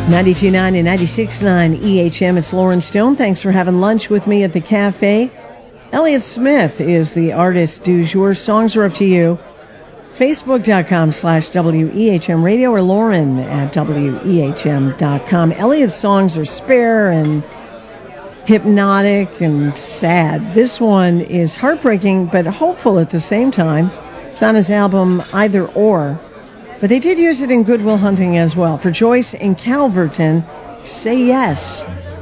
92.9 and 96.9 EHM. It's Lauren Stone. Thanks for having lunch with me at the cafe. Elliott Smith is the artist du jour. Songs are up to you. Facebook.com/WEHM radio or Lauren at WEHM.com. Elliott's songs are spare and hypnotic and sad. This one is heartbreaking but hopeful at the same time. It's on his album Either Or. But they did use it in Good Will Hunting as well. For Joyce in Calverton, Say Yes.